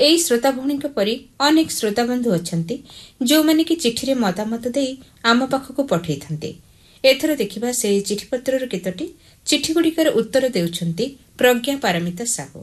एई श्रोता भौणी परी अनेक श्रोता बंधु अछंती जो माने कि चिठी रे मतामत देई आम पाखक पठै थांते। एथर देखिबा से चिठी पत्रर केतोटी चिठी गुड़िकर उत्तर देउछंती प्रज्ञा पारमिता साहू।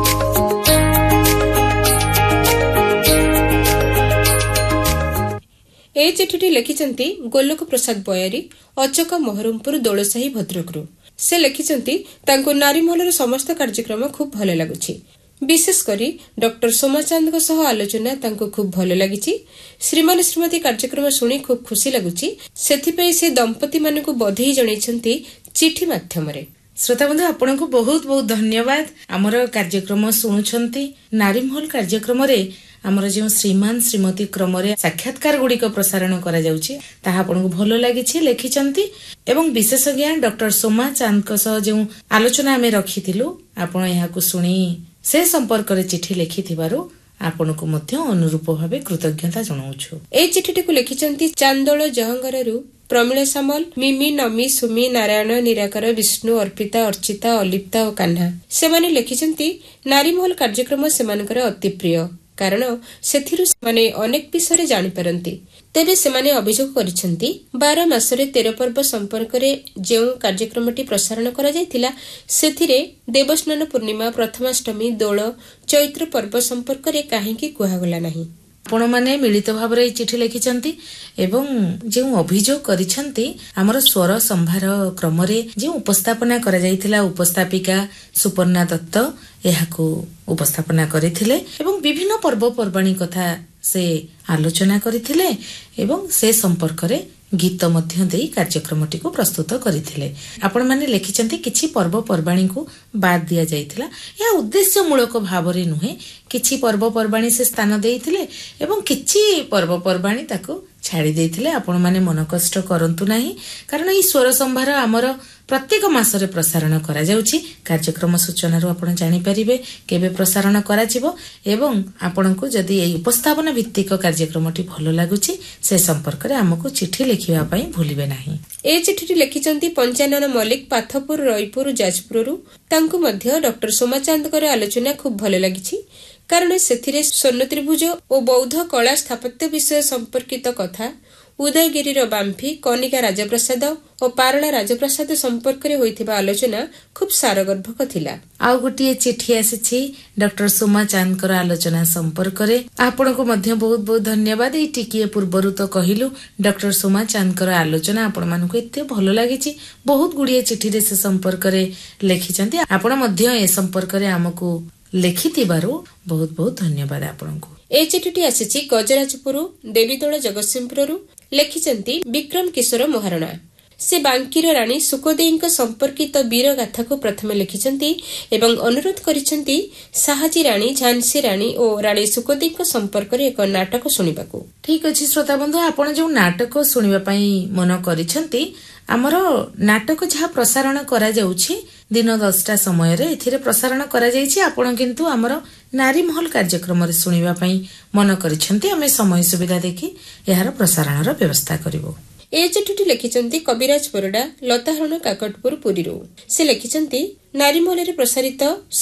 ए चिठीटी लिखिचंती गोलोक प्रसाद बयारी अचका महरमपुर दोलसाही भद्रकरू। से लिखिचंती तांको नारीमहलर समस्त कार्यक्रम खूब भल लागुछि। विशेष करी डॉक्टर सोमाचांद सह आलोचना तांको खूब भल लागिछि। श्रीमान श्रीमती कार्यक्रम सुनी खूब खुशी लागुछि। सेथिपई से दंपति मानकु बधाई जणाइछंती चिठी माध्यमरे। श्रोता बंधु आपण को बहुत बहुत धन्यवाद। आमर कार्यक्रम शुणुछंती नारीमहल कार्यक्रम रे आमर जो श्रीमान श्रीमती क्रम साक्षात्कार गुड़िक प्रसारण करा जाउछि ताहा आपनको भलो लागिछि लेखिचंती एवं विशेषज्ञ डॉक्टर सोमा चांद सह जो आलोचना आमे रखिथिलु आपण एहाकु सुनी से संपर्क रे चिठी लिखिथिबारु आपनको मध्य अनुरूप भाबे कृतज्ञता जणाउछु। ए चिठीटी को लिखिचंती चांदोल जहंगररू प्रमिला सामल मिमी नमी सुमी नारायण निराकर विष्णु अर्पिता अर्चिता अलिप्ता और कान्हा। सेमाने लिखिचंती नारीमहल कार्यक्रम सेमानकर अति प्रिय कारण सेथिरु सेमाने अनेक विषय जानि परंती। तेबे सेमाने अभियोग करिसंती 12 मासरे 13 पर्व संपर्क रे जेउ कार्यक्रमटी प्रसारण करा जायतिला सेथिरे देवस्नान पूर्णिमा प्रथमाष्टमी दोल चैत्र पर्व संपर्क रे काहेकि कुहा गला नाही। आपण माने मिलित भाबरे चिठी लिखिचंती एवं जो अभियोग करिसंती हमर स्वर संभार क्रम रे जे उपस्थापना करा जायतिला उपस्थापिका सुपर्णा दत्त एहाकु उपस्थापना करिथिले एवं विभिन्न पर्व पर्वाणी कथा से आलोचना करिथिले एवं से संपर्क रे गीत मध्य देई कार्यक्रमटी को प्रस्तुत करिथिले। आपण माने लिखिचंती किछि पर्व पर्वाणी को बाद दिया जायतिला या उद्देश्य मूलक भावरे नुहे किछि पर्व पर्वाणी से स्थान देइथिले एवं किछि पर्व पर्वाणी ताको छाड़ी देइथिले। आपण माने मन कष्ट करंतु नाही कारण ई स्वर संभार हमर प्रत्येक मासरे प्रसारण करा जाउछि। कार्यक्रम सूचना रो आपण जानि परिबे केबे प्रसारण करा जिवो एवं आपनको जदी एई उपस्थापना भित्तिक कार्यक्रमटी भलो लागुछि से संपर्क रे हमको चिठी लिखिबा पई भूलिबे नाही। ए चिठीटी लिखिचंती पंचानन मलिक पाथपुर रईपुर जाजपुररू। तांको मध्य डॉक्टर सोमाचांदकर आलोचना खूब भलो लागिछि कारण सेथिरे स्वर्ण त्रिभुज और बौद्ध कला स्थापत्य विषय संपर्कित कथा उदयगिरीर बाम्फी कनिका राजप्रसाद और पारला राजप्रसाद संपर्क रे होइथिबा आलोचना खूब सारगर्भक थिला। आउ गोटिए चिठी आसीछि डॉक्टर सोमा चांदकर आलोचना संपर्क रे आपनको मध्य बहुत बहुत धन्यवाद। ई टिकिए पूर्वरु तो कहिलु डॉक्टर सोमा चांदकर आलोचना आपण मानको एते भलो लागिछि। बहुत गुडिए चिठी रे से संपर्क रे लेखिचंती आपण मध्य ए संपर्क रे हमकु लेखिथिबारु बहुत बहुत धन्यवाद आपनको। ए चिठीटी आसीछि गजराजपुर देवीदोल जगतसिंहपुररू। लिखिचंती विक्रम किशोर महारणा। से बांकीर राणी सुकोदेईଙ୍କ संपर्कित वीर गाथा को प्रथमे लिखिचंती एवं अनुरोध करिसंती साहाजी राणी झांसी राणी और राणी सुकोदेईଙ୍କ संपर्क रे एक नाटक सुनिबाकू। ठीक अछि श्रोता बंधु आपण जो नाटक सुनिबा पई मन करिसंती हमरो नाटक जहा प्रसारण करा जाउछि दिन 10टा समय रे एथिरे प्रसारण करा जाइछि। आपण किंतु हमरो नारीमहल कार्यक्रम रे सुनिबा पई मन करिसंती हमें समय सुविधा देखि यार प्रसारणर व्यवस्था करिवो। ए चिठीटी लिखिचंती कविराज परडा लताहरण काकटपुर पुरीरू। से लिखिचंती नारीमहल रे प्रसारित